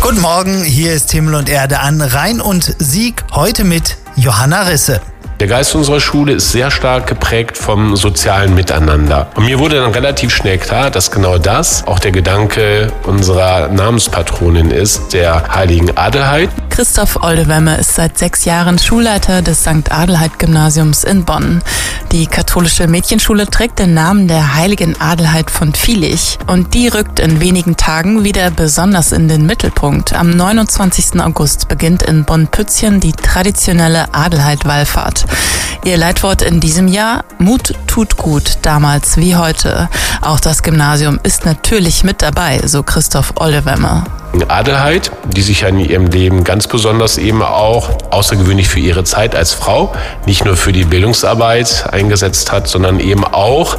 Guten Morgen, hier ist Himmel und Erde an Rhein und Sieg, heute mit Johanna Risse. Der Geist unserer Schule ist sehr stark geprägt vom sozialen Miteinander. Und mir wurde dann relativ schnell klar, dass genau das auch der Gedanke unserer Namenspatronin ist, der heiligen Adelheid. Christoph Oldewemme ist seit 6 Jahren Schulleiter des St. Adelheid-Gymnasiums in Bonn. Die katholische Mädchenschule trägt den Namen der heiligen Adelheid von Vilich. Und die rückt in wenigen Tagen wieder besonders in den Mittelpunkt. Am 29. August beginnt in Bonn-Pützchen die traditionelle Adelheid-Wallfahrt. Ihr Leitwort in diesem Jahr: Mut tut gut, damals wie heute. Auch das Gymnasium ist natürlich mit dabei, so Christoph Oldewemme. Adelheid, die sich in ihrem Leben ganz besonders eben auch außergewöhnlich für ihre Zeit als Frau, nicht nur für die Bildungsarbeit eingesetzt hat, sondern eben auch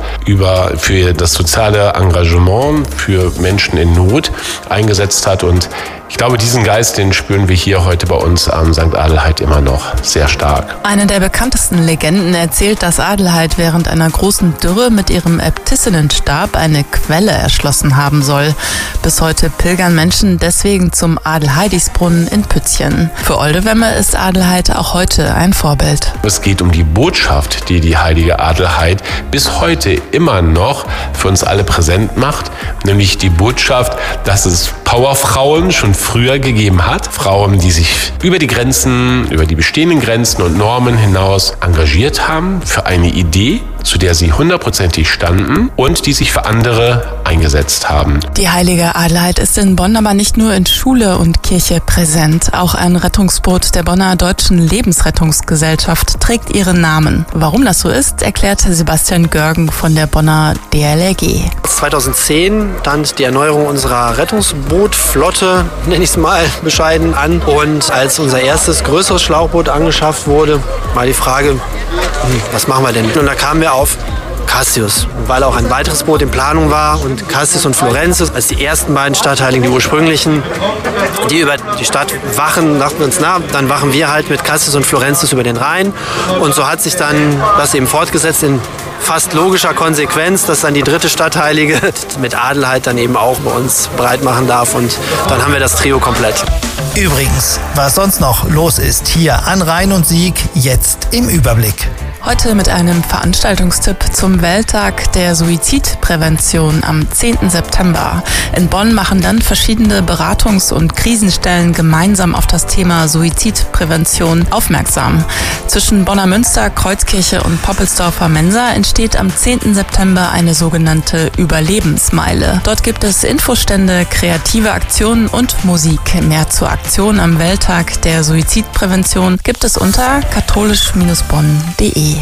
für das soziale Engagement für Menschen in Not eingesetzt hat. Und ich glaube, diesen Geist, den spüren wir hier heute bei uns am St. Adelheid immer noch sehr stark. Eine der bekanntesten Legenden erzählt, dass Adelheid während einer großen Dürre mit ihrem Äbtissinnenstab eine Quelle erschlossen haben soll. Bis heute pilgern Menschen deswegen zum Adelheidisbrunnen in Pützchen. Für Oldewemme ist Adelheid auch heute ein Vorbild. Es geht um die Botschaft, die die heilige Adelheid bis heute immer noch für uns alle präsent macht, nämlich die Botschaft, dass es Powerfrauen schon früher gegeben hat. Frauen, die sich über die bestehenden Grenzen und Normen hinaus engagiert haben für eine Idee, zu der sie 100%ig standen und die sich für andere eingesetzt haben. Die heilige Adelheid ist in Bonn aber nicht nur in Schule und Kirche präsent. Auch ein Rettungsboot der Bonner Deutschen Lebensrettungsgesellschaft trägt ihren Namen. Warum das so ist, erklärt Sebastian Görgen von der Bonner DLRG. 2010 stand die Erneuerung unserer Rettungsbootflotte, nenne ich es mal bescheiden, an. Und als unser erstes größeres Schlauchboot angeschafft wurde, war die Frage, was machen wir denn? Und da kamen wir auf Cassius, weil auch ein weiteres Boot in Planung war. Und Cassius und Florenz, als die ersten beiden Stadtheiligen, die ursprünglichen, die über die Stadt wachen, dachten wir uns, dann wachen wir halt mit Cassius und Florenz über den Rhein. Und so hat sich dann das eben fortgesetzt in fast logischer Konsequenz, dass dann die dritte Stadtheilige mit Adelheid dann eben auch bei uns breit machen darf. Und dann haben wir das Trio komplett. Übrigens, was sonst noch los ist hier an Rhein und Sieg, jetzt im Überblick. Heute mit einem Veranstaltungstipp zum Welttag der Suizidprävention am 10. September. In Bonn machen dann verschiedene Beratungs- und Krisenstellen gemeinsam auf das Thema Suizidprävention aufmerksam. Zwischen Bonner Münster, Kreuzkirche und Poppelsdorfer Mensa entsteht am 10. September eine sogenannte Überlebensmeile. Dort gibt es Infostände, kreative Aktionen und Musik. Mehr zur Aktion am Welttag der Suizidprävention gibt es unter katholisch-bonn.de.